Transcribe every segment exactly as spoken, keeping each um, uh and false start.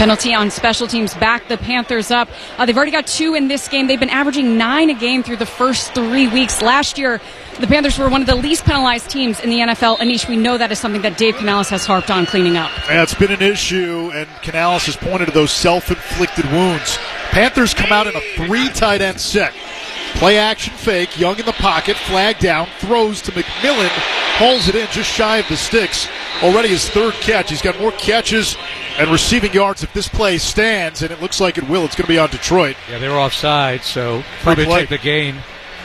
Penalty on special teams back the Panthers up. Uh, they've already got two in this game. They've been averaging nine a game through the first three weeks. Last year, the Panthers were one of the least penalized teams in the N F L. Anish, we know that is something that Dave Canales has harped on cleaning up. Yeah, it's been an issue, and Canales has pointed to those self-inflicted wounds. Panthers come out in a three tight end set. Play action fake, Young in the pocket, flag down, throws to McMillan, hauls it in just shy of the sticks. Already his third catch. He's got more catches and receiving yards if this play stands, and it looks like it will. It's going to be on Detroit. Yeah, they were offside, so probably take the gain.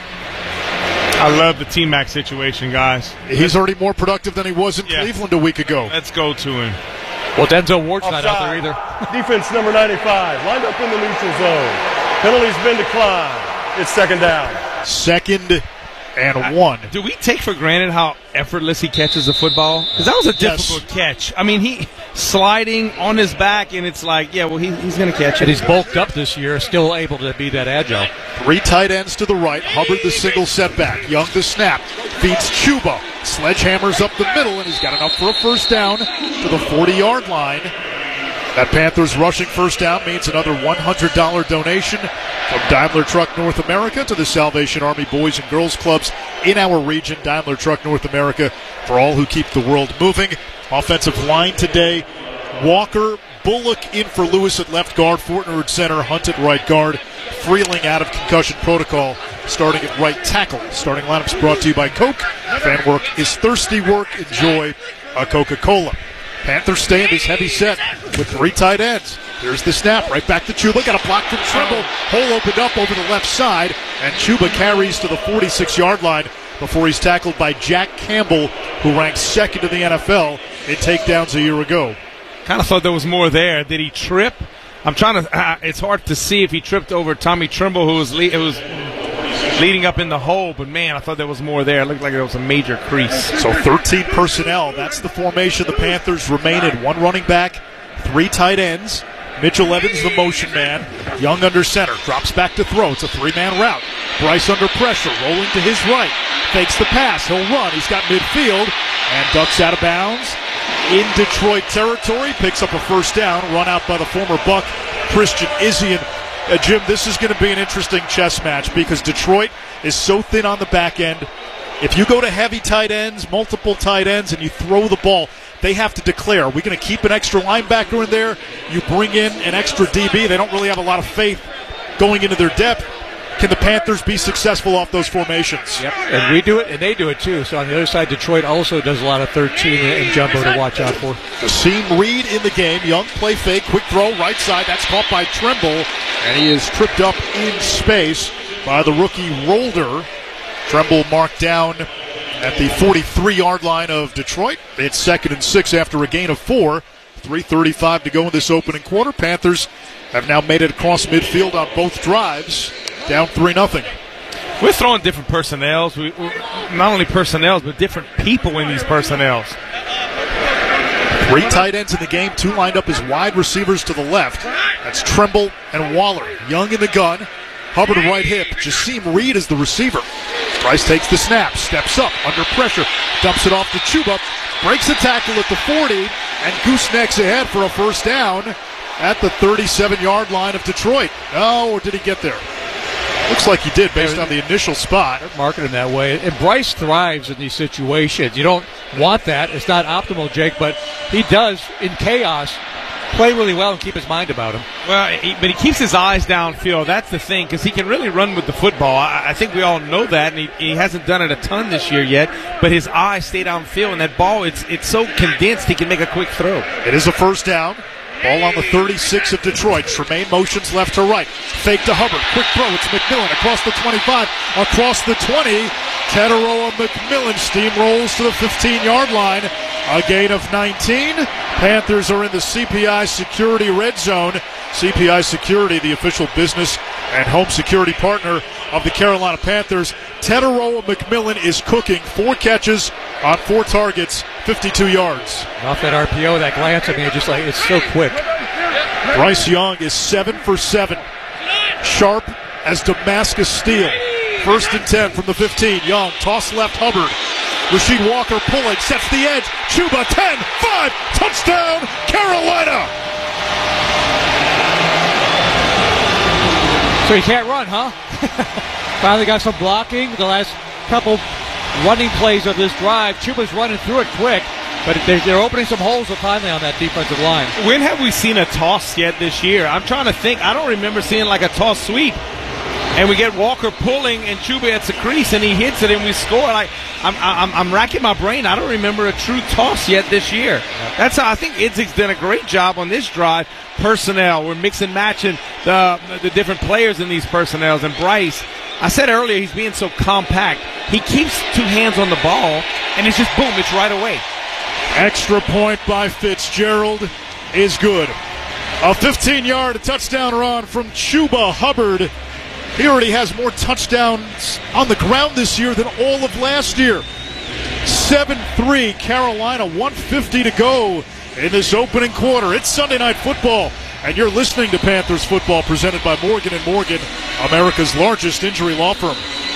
I love the T-Mac situation, guys. He's already more productive than he was in yeah. Cleveland a week ago. Let's go to him. Well, Denzel Ward's Offside. not out there either. Defense number ninety-five, lined up in the neutral zone. Penalty's been declined. It's second down. Second and one. Do we take for granted how effortless he catches the football? Because that was a difficult yes. catch. I mean, he sliding on his back, and it's like, yeah, well, he, he's going to catch it. And he's bulked up this year, still able to be that agile. Three tight ends to the right. Hubbard the single setback. Young the snap. Feeds Chuba. Sledgehammers up the middle, and he's got enough for a first down to the forty-yard line. That Panthers rushing first down means another one hundred dollars donation from Daimler Truck North America to the Salvation Army Boys and Girls Clubs in our region. Daimler Truck North America, for all who keep the world moving. Offensive line today, Walker, Bullock in for Lewis at left guard, Fortner at center, Hunt at right guard, Freeling out of concussion protocol, starting at right tackle. Starting lineups brought to you by Coke. Fan work is thirsty work. Enjoy a Coca-Cola. Panthers stay in this heavy set with three tight ends. Here's the snap, right back to Chuba. Got a block from Trimble. Hole opened up over the left side, and Chuba carries to the forty-six-yard line before he's tackled by Jack Campbell, who ranks second in the N F L in takedowns a year ago. Kind of thought there was more there. Did he trip? I'm trying to. Uh, it's hard to see if he tripped over Tommy Trimble, who was le- it was leading up in the hole. But man, I thought there was more there. It looked like there was a major crease. So thirteen personnel. That's the formation. The Panthers remain in one running back, three tight ends. Mitchell Evans, the motion man. Young under center. Drops back to throw. It's a three-man route. Bryce under pressure. Rolling to his right. Fakes the pass. He'll run. He's got midfield. And ducks out of bounds. In Detroit territory. Picks up a first down. Run out by the former Buck, Christian Izzy. Uh, Jim, this is going to be an interesting chess match because Detroit is so thin on the back end. If you go to heavy tight ends, multiple tight ends, and you throw the ball, they have to declare, are we going to keep an extra linebacker in there? You bring in an extra D B. They don't really have a lot of faith going into their depth. Can the Panthers be successful off those formations? Yep, and we do it, and they do it too. So on the other side, Detroit also does a lot of thirteen and jumbo to watch out for. Seam Reed in the game. Young play fake, quick throw, right side. That's caught by Trimble, and he is tripped up in space by the rookie Rolder. Trimble marked down at the forty-three-yard line of Detroit. It's second and six after a gain of four. three thirty-five to go in this opening quarter. Panthers have now made it across midfield on both drives. Down three nothing. We're throwing different personnels. We, we, not only personnels, but different people in these personnels. Three tight ends in the game. Two lined up as wide receivers to the left. That's Trimble and Waller. Young in the gun. Hubbard right hip. Jasim Reed is the receiver. Price takes the snap. Steps up under pressure. Dumps it off to Chuba. Breaks a tackle at the forty. And goosenecks ahead for a first down at the thirty-seven-yard line of Detroit. Oh, or did he get there? Looks like he did based on the initial spot. They're marking him that way. And Bryce thrives in these situations. You don't want that. It's not optimal, Jake, but he does, in chaos, play really well and keep his mind about him. Well, he, but he keeps his eyes downfield. That's the thing, because he can really run with the football. I, I think we all know that, and he, he hasn't done it a ton this year yet, but his eyes stay downfield, and that ball, it's it's so condensed he can make a quick throw. It is a first down. Ball on the thirty-six of Detroit. Tremaine motions left to right. Fake to Hubbard. Quick throw. It's McMillan across the twenty-five. Across the twenty. Tetaroa McMillan steamrolls to the fifteen-yard line. A gain of nineteen. Panthers are in the C P I Security red zone. C P I Security, the official business and home security partner of the Carolina Panthers. Tetaroa McMillan is cooking. Four catches on four targets, fifty-two yards. Off that R P O, that glance, I mean, just like, it's so quick. Bryce Young is seven for seven. Sharp as Damascus steel. First and ten from the fifteen. Young, toss left, Hubbard. Rasheed Walker pulling, sets the edge. Chuba, ten, five, touchdown, Carolina! So he can't run, huh? Finally got some blocking. The last couple running plays of this drive, Chuba's running through it quick, but they're, they're opening some holes finally on that defensive line. When have we seen a toss yet this year? I'm trying to think. I don't remember seeing like a toss sweep. And we get Walker pulling, and Chuba at the crease, and he hits it, and we score. Like I'm, I'm, I'm racking my brain. I don't remember a true toss yet this year. Yep. That's how I think Idzik's done a great job on this drive. Personnel, we're mixing, matching the the different players in these personnels. And Bryce, I said earlier, he's being so compact. He keeps two hands on the ball, and it's just boom, it's right away. Extra point by Fitzgerald is good. A fifteen-yard touchdown run from Chuba Hubbard. He already has more touchdowns on the ground this year than all of last year. seven three Carolina, one fifty to go in this opening quarter. It's Sunday Night Football, and you're listening to Panthers football presented by Morgan and Morgan, America's largest injury law firm.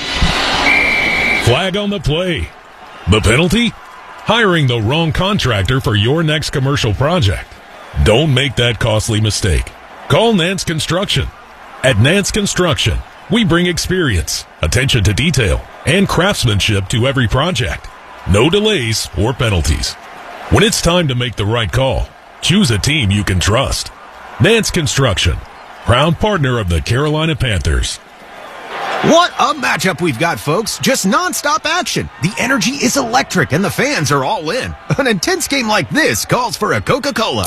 Flag on the play. The penalty? Hiring the wrong contractor for your next commercial project. Don't make that costly mistake. Call Nance Construction. At Nance Construction, we bring experience, attention to detail, and craftsmanship to every project. No delays or penalties. When it's time to make the right call, choose a team you can trust. Nance Construction, proud partner of the Carolina Panthers. What a matchup we've got, folks. Just nonstop action. The energy is electric and the fans are all in. An intense game like this calls for a Coca-Cola.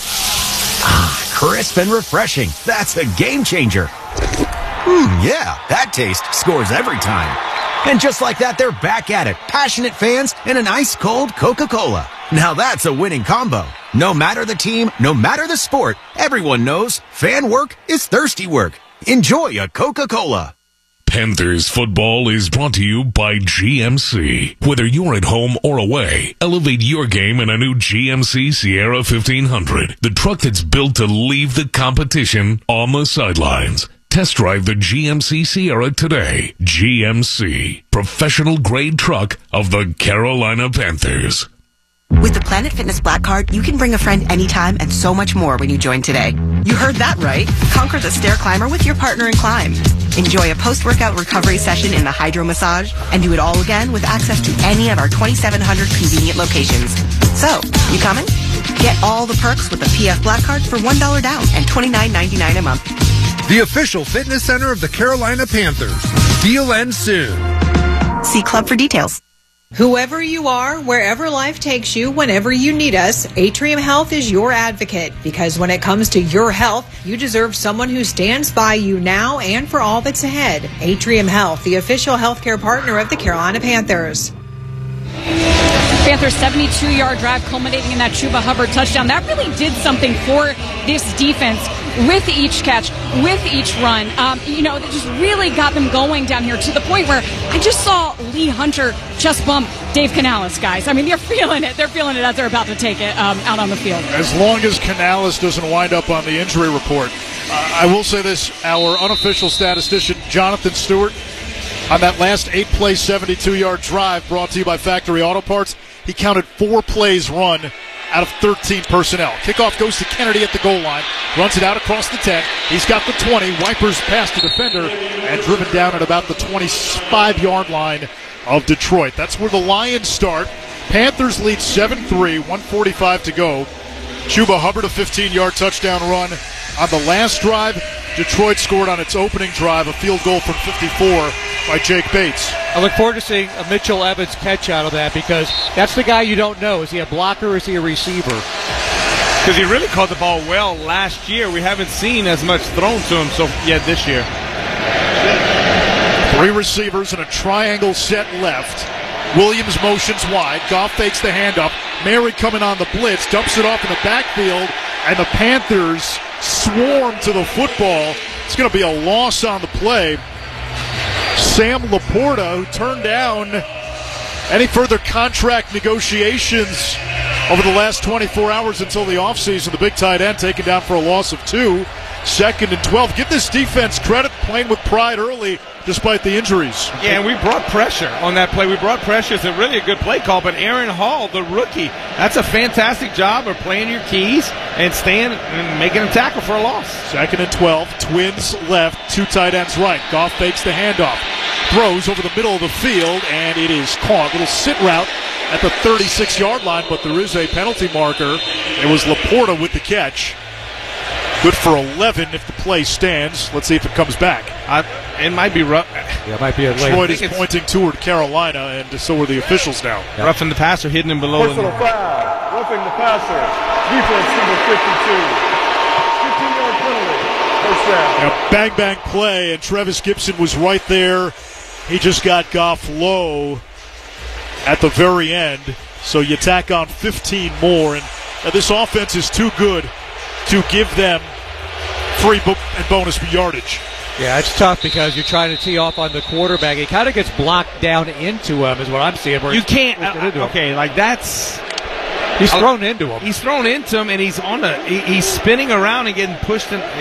Ah, crisp and refreshing. That's a game changer. Hmm, yeah, that taste scores every time. And just like that, they're back at it. Passionate fans and an ice-cold Coca-Cola. Now that's a winning combo. No matter the team, no matter the sport, everyone knows fan work is thirsty work. Enjoy a Coca-Cola. Panthers football is brought to you by G M C. Whether you're at home or away, elevate your game in a new G M C Sierra fifteen hundred, the truck that's built to leave the competition on the sidelines. Test drive the G M C Sierra today. G M C, professional grade truck of the Carolina Panthers. With the Planet Fitness Black Card, you can bring a friend anytime and so much more when you join today. You heard that right. Conquer the stair climber with your partner in climb. Enjoy a post-workout recovery session in the hydro massage and do it all again with access to any of our twenty-seven hundred convenient locations. So, you coming? Get all the perks with the P F Black Card for one dollar down and twenty-nine ninety-nine a month. The official fitness center of the Carolina Panthers. Deal ends soon. See Club for details. Whoever you are, wherever life takes you, whenever you need us, Atrium Health is your advocate. Because when it comes to your health, you deserve someone who stands by you now and for all that's ahead. Atrium Health, the official healthcare partner of the Carolina Panthers. Panthers' seventy-two-yard drive culminating in that Chuba Hubbard touchdown. That really did something for this defense with each catch, with each run. Um, you know, it just really got them going down here to the point where I just saw Lee Hunter just bump Dave Canales, guys. I mean, they're feeling it. They're feeling it as they're about to take it um, out on the field. As long as Canales doesn't wind up on the injury report. Uh, I will say this, our unofficial statistician, Jonathan Stewart, on that last eight-play, seventy-two-yard drive brought to you by Factory Auto Parts, he counted four plays run out of thirteen personnel. Kickoff goes to Kennedy at the goal line, runs it out across the ten. He's got the twenty, wipers past the defender, and driven down at about the twenty-five-yard line of Detroit. That's where the Lions start. Panthers lead seven three, one forty-five to go. Chuba Hubbard, a fifteen-yard touchdown run on the last drive. Detroit scored on its opening drive, a field goal from fifty-four by Jake Bates. I look forward to seeing a Mitchell Evans catch out of that because that's the guy you don't know. Is he a blocker or is he a receiver? Because he really caught the ball well last year. We haven't seen as much thrown to him so yet this year. Three receivers in a triangle set left. Williams motions wide. Goff fakes the handoff. Mary coming on the blitz, dumps it off in the backfield, and the Panthers swarm to the football. It's going to be a loss on the play. Sam Laporta, who turned down any further contract negotiations over the last twenty-four hours until the offseason, the big tight end taken down for a loss of two. Second and twelve. Give this defense credit, playing with pride early. despite the injuries. Yeah, and we brought pressure on that play. We brought pressure. It's a really a good play call, but Aaron Hall, the rookie, that's a fantastic job of playing your keys and staying and making a tackle for a loss. Second and twelve, Twins left, two tight ends right. Goff fakes the handoff, throws over the middle of the field, and it is caught. Little sit route at the thirty-six-yard line, but there is a penalty marker. It was Laporta with the catch. Good for eleven if the play stands. Let's see if it comes back. I, it might be rough. Yeah, it might be a late. Floyd is pointing toward Carolina, and so are the officials now. Yep. Roughing the passer, hitting him below the Personal foul. Roughing the passer. Defense number fifty-two. fifteen-yard penalty. First down. Now, bang, bang play, and Trevis Gibson was right there. He just got Goff low at the very end. So you tack on fifteen more, and uh, this offense is too good to give them free bo- and bonus yardage. Yeah, it's tough because you're trying to tee off on the quarterback. He kind of gets blocked down into him, is what I'm seeing. Where you can't. Uh, okay, like that's. He's thrown into him. He's thrown into him, and he's on the. He, he's spinning around and getting pushed in.